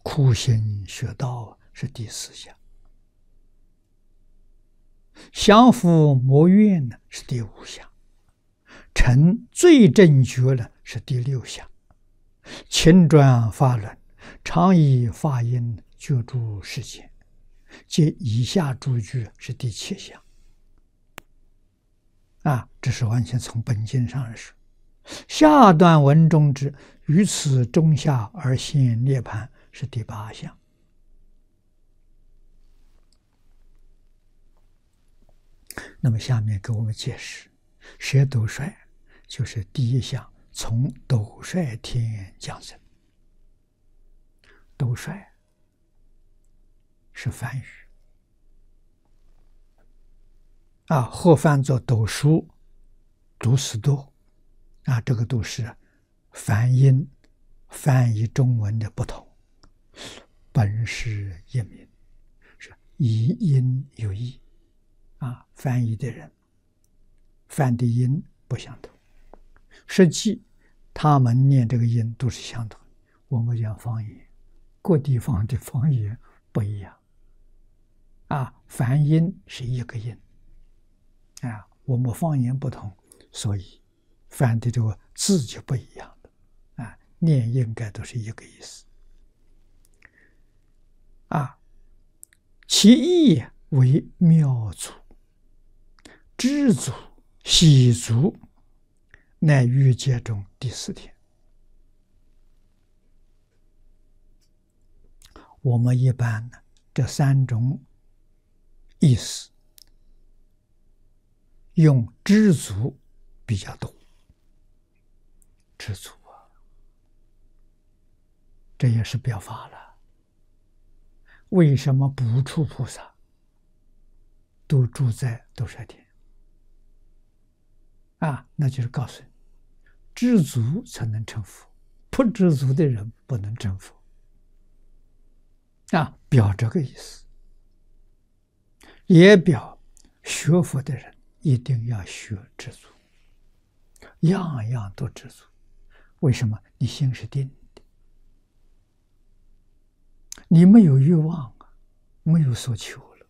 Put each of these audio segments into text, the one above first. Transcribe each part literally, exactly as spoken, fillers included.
苦行学道是第四项，降伏魔怨呢是第五项，成最正觉呢是第六项，勤转法轮，常以法音觉诸世间，即以下诸句是第七项。啊，这是完全从本经上来说。下段文中之于此中下而现涅槃是第八项。那么下面给我们解释，舍斗率就是第一项，从斗率天降生。斗率是梵语啊，或翻作斗书、读斯多啊，这个都是梵音翻译中文的不同，本是一名，是一音有异啊，翻译的人翻的音不相同，实际他们念这个音都是相同。我们讲方言，各地方的方言不一样啊，梵音是一个音啊，我们方言不同，所以翻的这个字就不一样的啊，念应该都是一个意思啊。其意为妙足、知足、喜足，乃欲界中第四天。我们一般呢，这三种意思用知足比较多。知足啊，这也是表法了。为什么不处菩萨都住在斗率天啊？那就是告诉你，知足才能成佛，不知足的人不能成佛啊，表这个意思，也表学佛的人一定要学知足，样样都知足。为什么？你心是定的，你没有欲望，没有所求了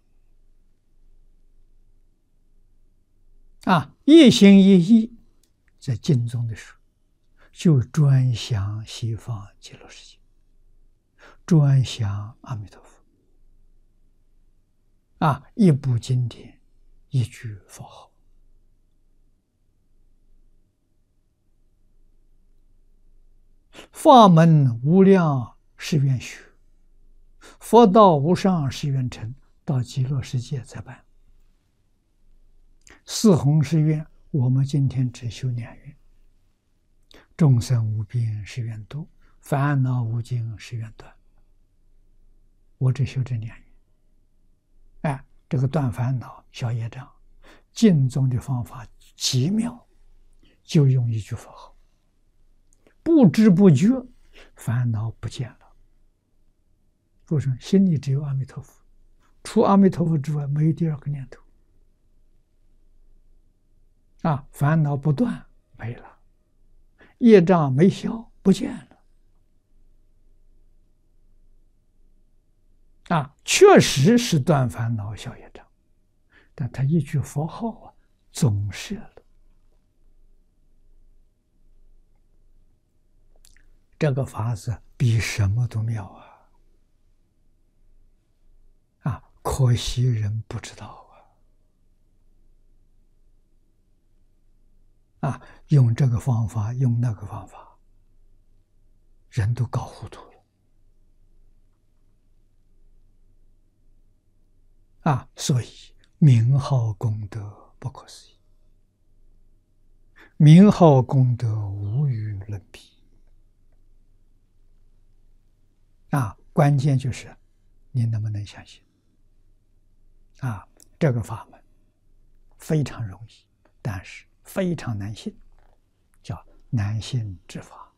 啊！一心一意，在经中的时候，就专想西方极乐世界，专想阿弥陀佛啊！一部经典，一句佛号。法门无量誓愿学，佛道无上誓愿成，到极乐世界再办。四弘誓愿，我们今天只修两愿：众生无边誓愿度，烦恼无尽誓愿断。我只修这两愿。哎，这个断烦恼、消业障，净宗的方法极妙，就用一句佛号。不知不觉，烦恼不见了。为什么？心里只有阿弥陀佛，除阿弥陀佛之外，没有第二个念头。啊，烦恼不断，没了；业障没消，不见了。啊，确实是断烦恼、消业障，但他一句佛号啊，总摄了。这个法子比什么都妙啊！啊，可惜人不知道啊！啊，用这个方法，用那个方法，人都搞糊涂了啊！所以名号功德不可思议，名号功德无与伦比。啊，关键就是你能不能相信啊？这个法门非常容易，但是非常难信，叫难信之法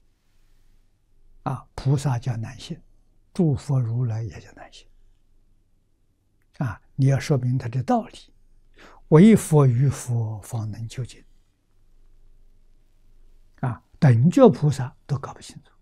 啊。菩萨叫难信，诸佛如来也叫难信啊。你要说明他的道理，唯佛与佛方能究竟啊。等觉菩萨都搞不清楚。